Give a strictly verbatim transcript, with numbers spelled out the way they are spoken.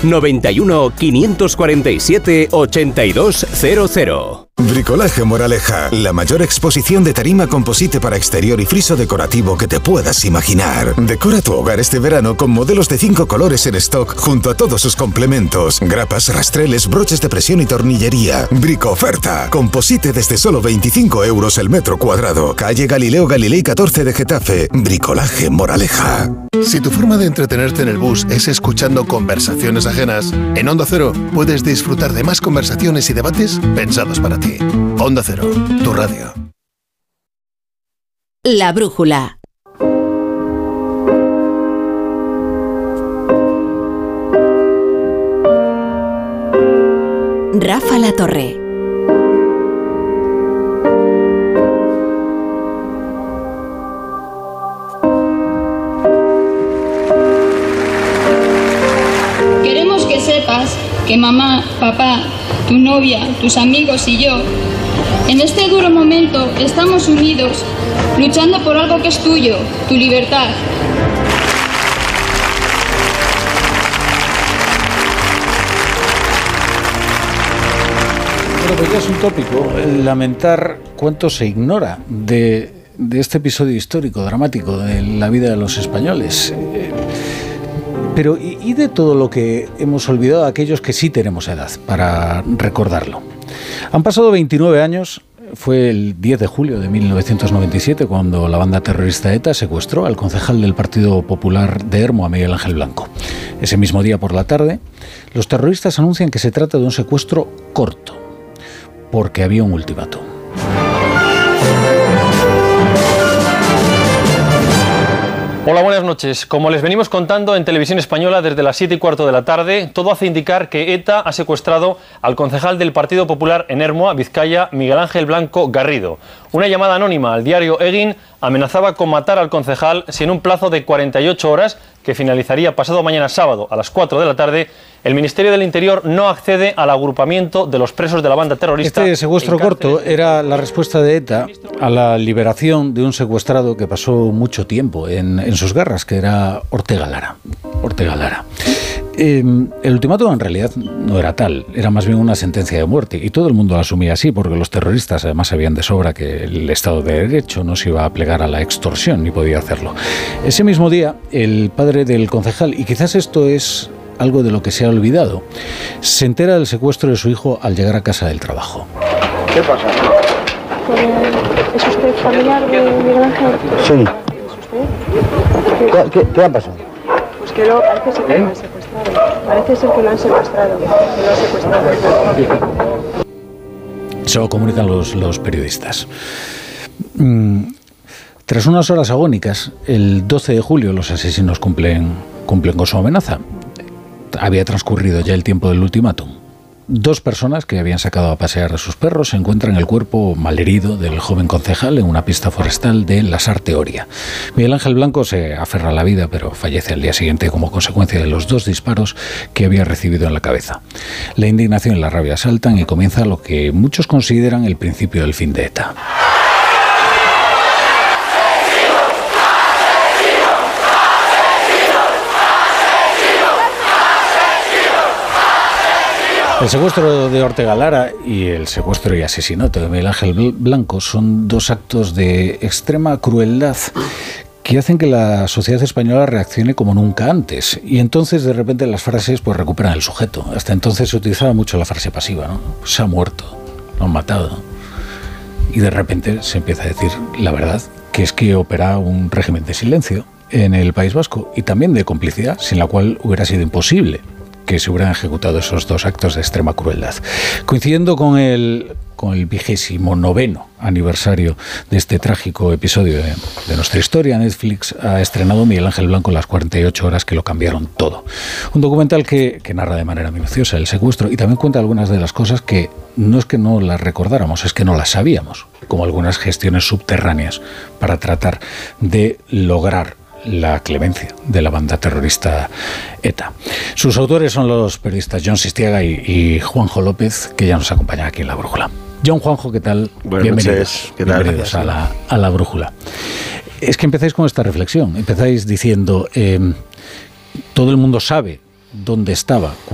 noventa y uno, quinientos cuarenta y siete, ochenta y dos cero cero. Bricolaje Moraleja, la mayor exposición de tarima composite para exterior y friso decorativo que te puedas imaginar. Decora tu hogar este verano con modelos de cinco colores en stock junto a todos sus complementos, grapas, rastreles, broches de presión y tornillería. Brico oferta, composite desde solo veinticinco euros el metro cuadrado. Calle Galileo Galilei catorce de Getafe. Bricolaje Moraleja. Si tu forma de entretenerte en el bus es escuchando conversaciones ajenas, en Onda Cero puedes disfrutar de más conversaciones y debates pensados para ti. Onda Cero, tu radio. La Brújula. Rafa La Torre. Queremos que sepas que mamá, papá, tu novia, tus amigos y yo, en este duro momento estamos unidos, luchando por algo que es tuyo, tu libertad. Bueno, pues ya es un tópico lamentar cuánto se ignora de, de este episodio histórico, dramático de la vida de los españoles. Pero ¿y de todo lo que hemos olvidado aquellos que sí tenemos edad para recordarlo? Han pasado veintinueve años, fue el diez de julio de mil novecientos noventa y siete cuando la banda terrorista ETA secuestró al concejal del Partido Popular de Hermo, a Miguel Ángel Blanco. Ese mismo día por la tarde, los terroristas anuncian que se trata de un secuestro corto, porque había un ultimátum. Hola, buenas noches. Como les venimos contando en Televisión Española desde las siete y cuarto de la tarde, todo hace indicar que ETA ha secuestrado al concejal del Partido Popular en Ermua, Vizcaya, Miguel Ángel Blanco Garrido. Una llamada anónima al diario Egin amenazaba con matar al concejal si en un plazo de cuarenta y ocho horas, que finalizaría pasado mañana sábado a las cuatro de la tarde, el Ministerio del Interior no accede al agrupamiento de los presos de la banda terrorista. Este secuestro corto era la respuesta de ETA a la liberación de un secuestrado que pasó mucho tiempo en, en sus garras, que era Ortega Lara. Ortega Lara. Eh, el ultimátum en realidad no era tal, era más bien una sentencia de muerte, y todo el mundo la asumía así, porque los terroristas además sabían de sobra que el Estado de Derecho no se iba a plegar a la extorsión, ni podía hacerlo. Ese mismo día, el padre del concejal, y quizás esto es algo de lo que se ha olvidado, se entera del secuestro de su hijo al llegar a casa del trabajo. ¿Qué pasa? ¿Es usted familiar de Miguel Ángel? Sí. ¿Es usted? ¿Qué, qué, qué ha pasado? Pues que lo, parece ser que ¿Eh? lo han secuestrado. Parece ser que lo han secuestrado. Que lo han secuestrado. Se lo comunican los, los periodistas. Mm, tras unas horas agónicas, el doce de julio los asesinos cumplen, cumplen con su amenaza. Había transcurrido ya el tiempo del ultimátum. Dos personas que habían sacado a pasear a sus perros encuentran el cuerpo malherido del joven concejal en una pista forestal de La Sarteoria. Miguel Ángel Blanco se aferra a la vida, pero fallece al día siguiente como consecuencia de los dos disparos que había recibido en la cabeza. La indignación y la rabia saltan y comienza lo que muchos consideran el principio del fin de ETA. El secuestro de Ortega Lara y el secuestro y asesinato de Miguel Ángel Blanco son dos actos de extrema crueldad que hacen que la sociedad española reaccione como nunca antes. Y entonces, de repente, las frases pues recuperan el sujeto. Hasta entonces se utilizaba mucho la frase pasiva, ¿no? Se ha muerto, lo han matado. Y de repente se empieza a decir la verdad, que es que opera un régimen de silencio en el País Vasco y también de complicidad, sin la cual hubiera sido imposible que se hubieran ejecutado esos dos actos de extrema crueldad. Coincidiendo con el, con el vigésimo noveno aniversario de este trágico episodio de, de nuestra historia, Netflix ha estrenado Miguel Ángel Blanco, las cuarenta y ocho horas que lo cambiaron todo. Un documental que, que narra de manera minuciosa el secuestro y también cuenta algunas de las cosas que no es que no las recordáramos, es que no las sabíamos, como algunas gestiones subterráneas para tratar de lograr la clemencia de la banda terrorista ETA. Sus autores son los periodistas Jon Sistiaga y, y Juanjo López, que ya nos acompañan aquí en La Brújula. John, Juanjo, ¿qué tal? Buenas Bienvenidos, noches. ¿Qué tal? Bienvenidos a la, a la Brújula. Es que empezáis con esta reflexión, empezáis diciendo, eh, todo el mundo sabe dónde estaba